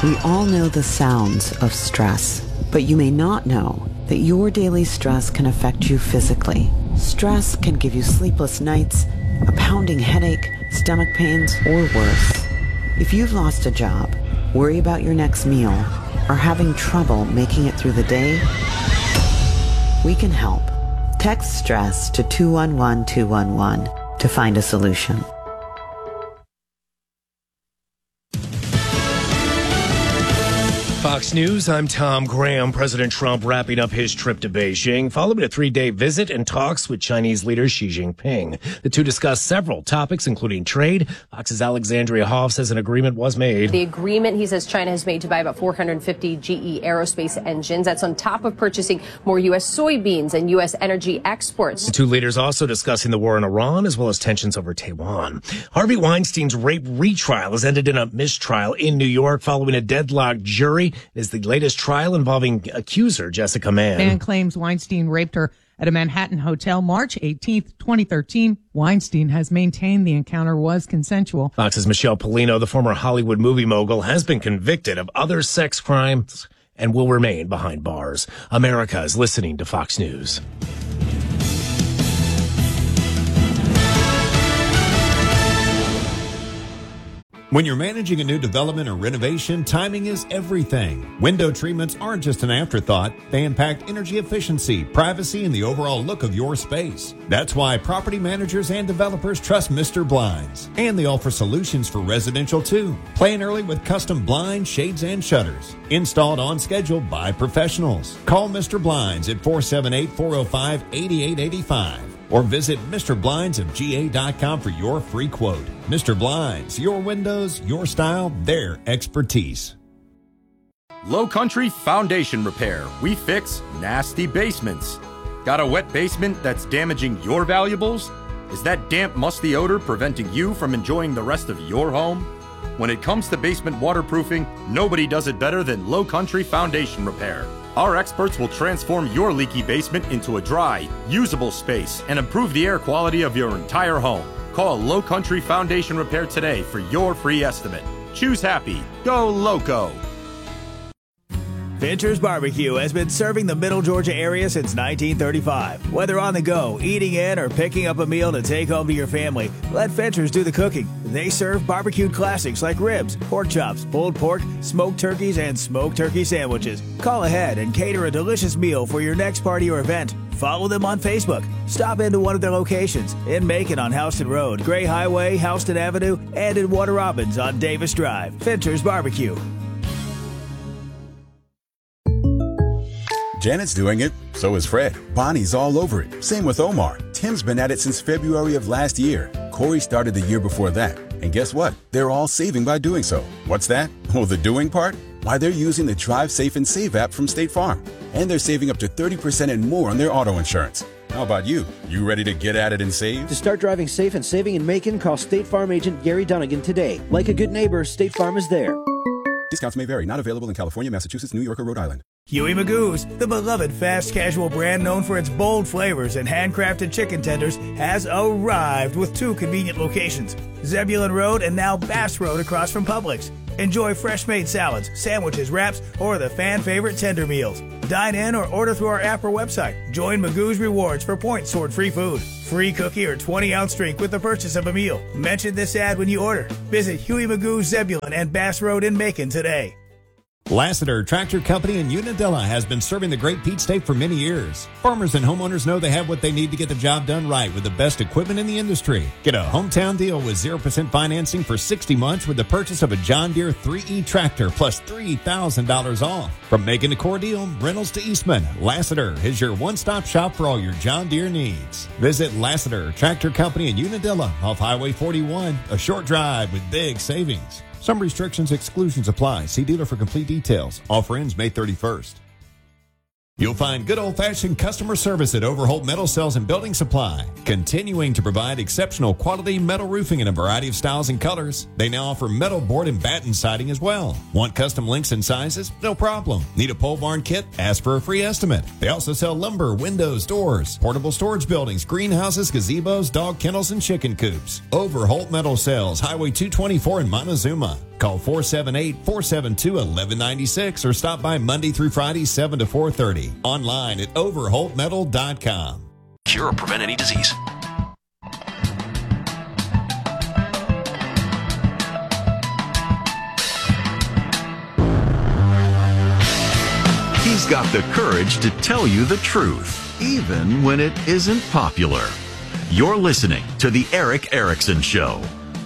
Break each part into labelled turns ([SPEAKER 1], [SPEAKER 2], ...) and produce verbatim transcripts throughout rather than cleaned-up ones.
[SPEAKER 1] We all know the sounds of stress, but you may not know that your daily stress can affect you physically. Stress can give you sleepless nights, a pounding headache, stomach pains, or worse. If you've lost a job, worry about your next meal, or having trouble making it through the day, we can help. Text STRESS to two one one two one one to find a solution.
[SPEAKER 2] Fox News, I'm Tom Graham. President Trump wrapping up his trip to Beijing following a three-day visit and talks with Chinese leader Xi Jinping. The two discussed several topics, including trade. Fox's Alexandria Hoff says an agreement was made.
[SPEAKER 3] The agreement, he says, China has made to buy about four hundred fifty G E aerospace engines. That's on top of purchasing more U S soybeans and U S energy exports.
[SPEAKER 2] The two leaders also discussing the war in Iran as well as tensions over Taiwan. Harvey Weinstein's rape retrial has ended in a mistrial in New York following a deadlocked jury. It is the latest trial involving accuser Jessica Mann.
[SPEAKER 4] Mann claims Weinstein raped her at a Manhattan hotel March eighteenth, twenty thirteen. Weinstein has maintained the encounter was consensual.
[SPEAKER 2] Fox's Michelle Polino, the former Hollywood movie mogul, has been convicted of other sex crimes and will remain behind bars. America is listening to Fox News.
[SPEAKER 5] When you're managing a new development or renovation, timing is everything. Window treatments aren't just an afterthought. They impact energy efficiency, privacy, and the overall look of your space. That's why property managers and developers trust Mister Blinds. And they offer solutions for residential too. Plan early with custom blinds, shades, and shutters. Installed on schedule by professionals. Call Mister Blinds at four seven eight, four oh five, eight eight eight five. Or visit Mister Blinds of G A dot com for your free quote. Mister Blinds, your windows, your style, their expertise.
[SPEAKER 6] Low Country Foundation Repair. We fix nasty basements. Got a wet basement that's damaging your valuables? Is that damp, musty odor preventing you from enjoying the rest of your home? When it comes to basement waterproofing, nobody does it better than Low Country Foundation Repair. Our experts will transform your leaky basement into a dry, usable space and improve the air quality of your entire home. Call Low Country Foundation Repair today for your free estimate. Choose happy. Go Loco.
[SPEAKER 7] Fincher's Barbecue has been serving the Middle Georgia area since nineteen thirty-five. Whether on the go, eating in, or picking up a meal to take home to your family, let Fincher's do the cooking. They serve barbecued classics like ribs, pork chops, pulled pork, smoked turkeys, and smoked turkey sandwiches. Call ahead and cater a delicious meal for your next party or event. Follow them on Facebook. Stop into one of their locations in Macon on Houston Road, Gray Highway, Houston Avenue, and in Warner Robins on Davis Drive. Fincher's Barbecue.
[SPEAKER 8] Janet's doing it, so is Fred. Bonnie's all over it. Same with Omar. Tim's been at it since February of last year. Corey started the year before that. And guess what? They're all saving by doing so. What's that? Oh, the doing part? Why, they're using the Drive Safe and Save app from State Farm. And they're saving up to thirty percent and more on their auto insurance. How about you? You ready to get at it and save?
[SPEAKER 9] To start driving safe and saving in Macon, call State Farm agent Gary Dunnigan today. Like a good neighbor, State Farm is there.
[SPEAKER 8] Discounts may vary. Not available in California, Massachusetts, New York, or Rhode Island.
[SPEAKER 7] Huey Magoo's, the beloved fast casual brand known for its bold flavors and handcrafted chicken tenders, has arrived with two convenient locations, Zebulon Road and now Bass Road across from Publix. Enjoy fresh-made salads, sandwiches, wraps, or the fan-favorite tender meals. Dine in or order through our app or website. Join Magoo's Rewards for points toward free food, free cookie, or twenty-ounce drink with the purchase of a meal. Mention this ad when you order. Visit Huey Magoo's Zebulon and Bass Road in Macon today.
[SPEAKER 5] Lassiter Tractor Company in Unadilla has been serving the Great Peach State for many years. Farmers and homeowners know they have what they need to get the job done right with the best equipment in the industry. Get a hometown deal with zero percent financing for sixty months with the purchase of a John Deere three E tractor plus three thousand dollars off. From Macon to Cordele, Reynolds to Eastman, Lassiter is your one-stop shop for all your John Deere needs. Visit Lassiter Tractor Company in Unadilla off Highway forty-one, a short drive with big savings. Some restrictions, exclusions apply. See dealer for complete details. Offer ends May thirty-first. You'll find good old-fashioned customer service at Overholt Metal Sales and Building Supply, continuing to provide exceptional quality metal roofing in a variety of styles and colors. They now offer metal board and batten siding as well. Want custom lengths and sizes? No problem. Need a pole barn kit? Ask for a free estimate. They also sell lumber, windows, doors, portable storage buildings, greenhouses, gazebos, dog kennels, and chicken coops. Overholt Metal Sales, Highway two twenty-four in Montezuma. Call four seven eight, four seven two, one one nine six or stop by Monday through Friday, seven to four thirty. Online at overholt metal dot com.
[SPEAKER 10] Cure or prevent any disease.
[SPEAKER 11] He's got the courage to tell you the truth, even when it isn't popular. You're listening to The Eric Erickson Show.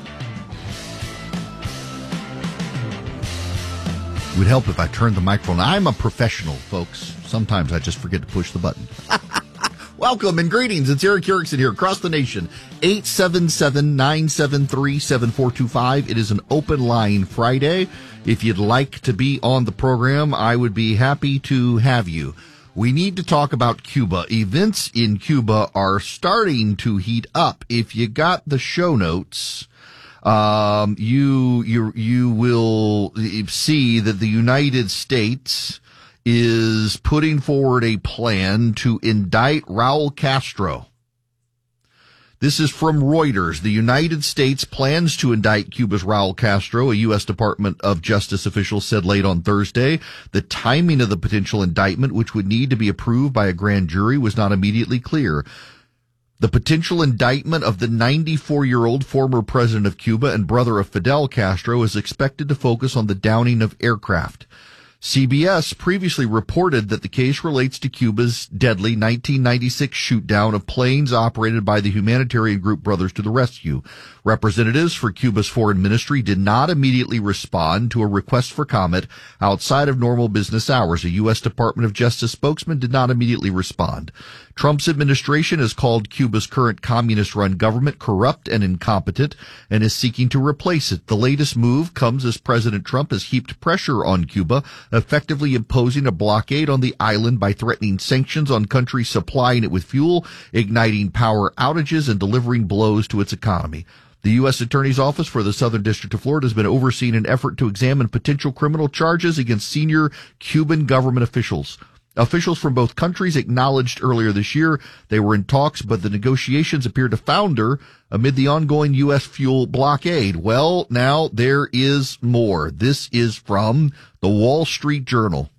[SPEAKER 12] It would help if I turned the microphone. I'm a professional, folks. Sometimes I just forget to push the button. Welcome and greetings. It's Eric Erickson here across the nation. eight seven seven, nine seven three, seven four two five. It is an open line Friday. If you'd like to be on the program, I would be happy to have you. We need to talk about Cuba. Events in Cuba are starting to heat up. If you got the show notes, um, you, you, you will see that the United States is putting forward a plan to indict Raul Castro. This is from Reuters. The United States plans to indict Cuba's Raul Castro, a U S Department of Justice official said late on Thursday. The timing of the potential indictment, which would need to be approved by a grand jury, was not immediately clear. The potential indictment of the ninety-four-year-old former president of Cuba and brother of Fidel Castro is expected to focus on the downing of aircraft. C B S previously reported that the case relates to Cuba's deadly nineteen ninety-six shoot-down of planes operated by the humanitarian group Brothers to the Rescue. Representatives for Cuba's foreign ministry did not immediately respond to a request for comment outside of normal business hours. A U S Department of Justice spokesman did not immediately respond. Trump's administration has called Cuba's current communist-run government corrupt and incompetent and is seeking to replace it. The latest move comes as President Trump has heaped pressure on Cuba, effectively imposing a blockade on the island by threatening sanctions on countries supplying it with fuel, igniting power outages, and delivering blows to its economy. The U S Attorney's Office for the Southern District of Florida has been overseeing an effort to examine potential criminal charges against senior Cuban government officials. Officials from both countries acknowledged earlier this year they were in talks, but the negotiations appeared to founder amid the ongoing U S fuel blockade. Well, now there is more. This is from the Wall Street Journal.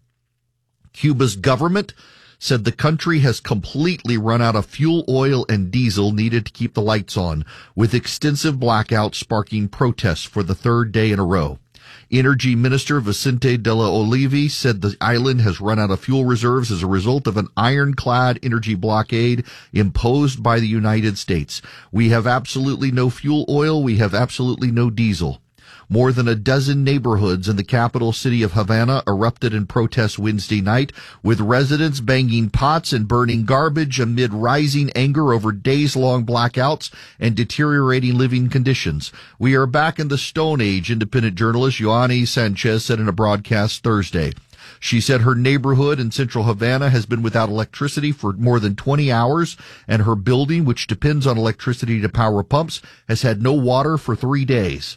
[SPEAKER 12] Cuba's government said the country has completely run out of fuel, oil, and diesel needed to keep the lights on, with extensive blackouts sparking protests for the third day in a row. Energy Minister Vicente de la Olive said the island has run out of fuel reserves as a result of an ironclad energy blockade imposed by the United States. We have absolutely no fuel oil. We have absolutely no diesel. More than a dozen neighborhoods in the capital city of Havana erupted in protest Wednesday night, with residents banging pots and burning garbage amid rising anger over days-long blackouts and deteriorating living conditions. We are back in the Stone Age, independent journalist Yoani Sanchez said in a broadcast Thursday. She said her neighborhood in central Havana has been without electricity for more than twenty hours, and her building, which depends on electricity to power pumps, has had no water for three days.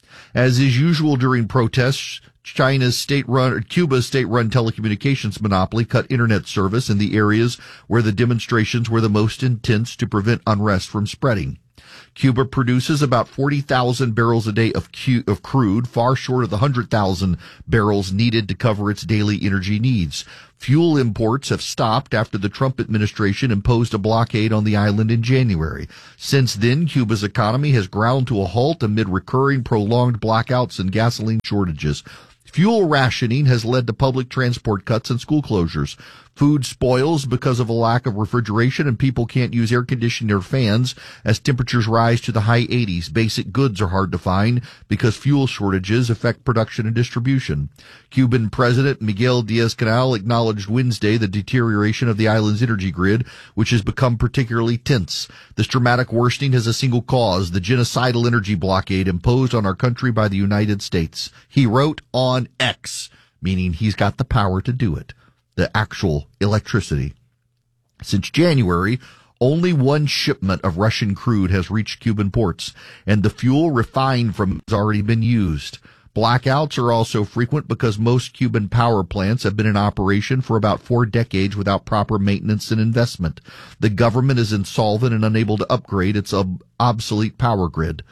[SPEAKER 12] As is usual during protests, China's state-run, or Cuba's state-run telecommunications monopoly cut internet service in the areas where the demonstrations were the most intense to prevent unrest from spreading. Cuba produces about forty thousand barrels a day of, cu- of crude, far short of the one hundred thousand barrels needed to cover its daily energy needs. Fuel imports have stopped after the Trump administration imposed a blockade on the island in January. Since then, Cuba's economy has ground to a halt amid recurring prolonged blackouts and gasoline shortages. Fuel rationing has led to public transport cuts and school closures. Food spoils because of a lack of refrigeration, and people can't use air conditioning or fans as temperatures rise to the high eighties. Basic goods are hard to find because fuel shortages affect production and distribution. Cuban President Miguel Diaz-Canel acknowledged Wednesday the deterioration of the island's energy grid, which has become particularly tense. This dramatic worsening has a single cause: the genocidal energy blockade imposed on our country by the United States. He wrote on X, meaning he's got the power to do it. The actual electricity. Since January, only one shipment of Russian crude has reached Cuban ports, and the fuel refined from it has already been used. Blackouts are also frequent because most Cuban power plants have been in operation for about four decades without proper maintenance and investment. The government is insolvent and unable to upgrade its ob- obsolete power grid.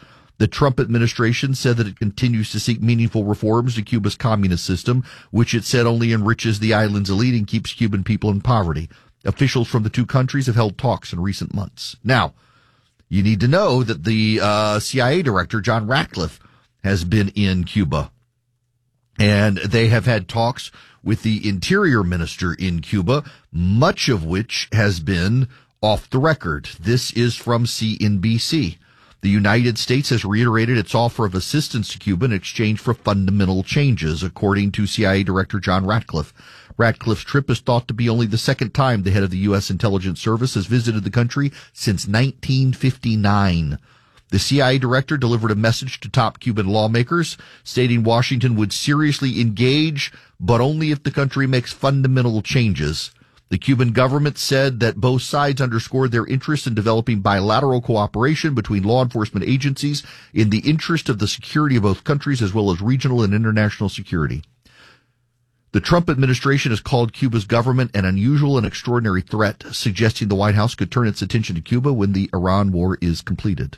[SPEAKER 12] The Trump administration said that it continues to seek meaningful reforms to Cuba's communist system, which it said only enriches the island's elite and keeps Cuban people in poverty. Officials from the two countries have held talks in recent months. Now, you need to know that the uh, C I A director, John Ratcliffe, has been in Cuba. And they have had talks with the interior minister in Cuba, much of which has been off the record. This is from C N B C. The United States has reiterated its offer of assistance to Cuba in exchange for fundamental changes, according to C I A Director John Ratcliffe. Ratcliffe's trip is thought to be only the second time the head of the U S intelligence service has visited the country since nineteen fifty-nine. The C I A director delivered a message to top Cuban lawmakers, stating Washington would seriously engage, but only if the country makes fundamental changes. The Cuban government said that both sides underscored their interest in developing bilateral cooperation between law enforcement agencies in the interest of the security of both countries as well as regional and international security. The Trump administration has called Cuba's government an unusual and extraordinary threat, suggesting the White House could turn its attention to Cuba when the Iran war is completed.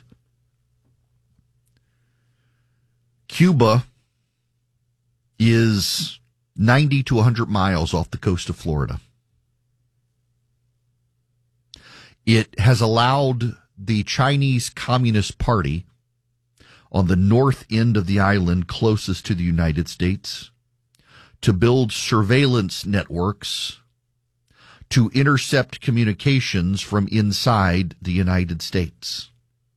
[SPEAKER 12] Cuba is ninety to one hundred miles off the coast of Florida. It has allowed the Chinese Communist Party on the north end of the island closest to the United States to build surveillance networks to intercept communications from inside the United States.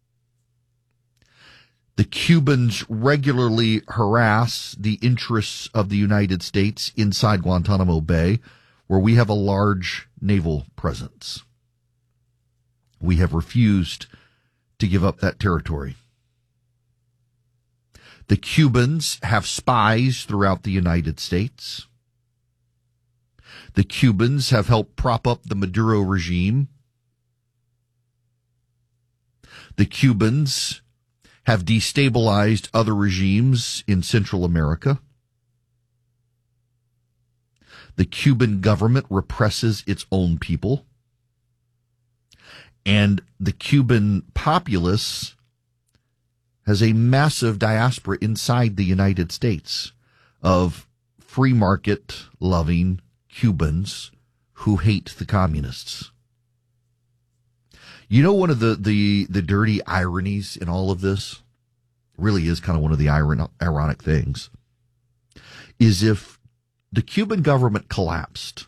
[SPEAKER 12] The Cubans regularly harass the interests of the United States inside Guantanamo Bay, where we have a large naval presence. We have refused to give up that territory. The Cubans have spies throughout the United States. The Cubans have helped prop up the Maduro regime. The Cubans have destabilized other regimes in Central America. The Cuban government represses its own people. And the Cuban populace has a massive diaspora inside the United States of free market loving Cubans who hate the communists. You know, one of the, the, the dirty ironies in all of this, really is kind of one of the iron, ironic things, is if the Cuban government collapsed,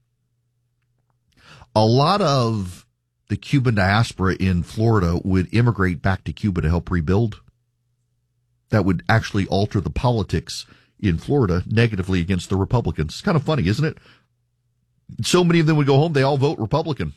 [SPEAKER 12] a lot of the Cuban diaspora in Florida would immigrate back to Cuba to help rebuild. That would actually alter the politics in Florida negatively against the Republicans. It's kind of funny, isn't it? So many of them would go home, they all vote Republican.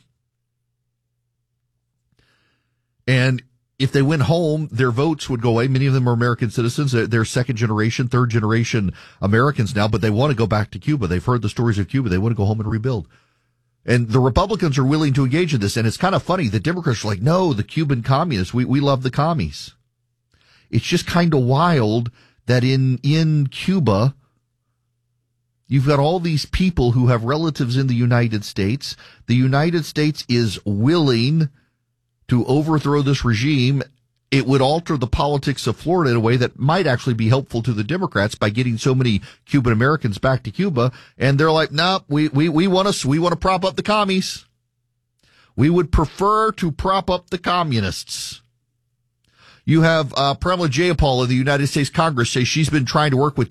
[SPEAKER 12] And if they went home, their votes would go away. Many of them are American citizens. They're, they're second generation, third generation Americans now, but they want to go back to Cuba. They've heard the stories of Cuba. They want to go home and rebuild. And the Republicans are willing to engage in this. And it's kind of funny. The Democrats are like, no, the Cuban communists, we, we love the commies. It's just kind of wild that in, in Cuba, you've got all these people who have relatives in the United States. The United States is willing to overthrow this regime. It would alter the politics of Florida in a way that might actually be helpful to the Democrats by getting so many Cuban Americans back to Cuba. And they're like, no, nope, we, we, we want to, we want to prop up the commies. We would prefer to prop up the communists. You have, uh, Pramila Jayapal of the United States Congress say she's been trying to work with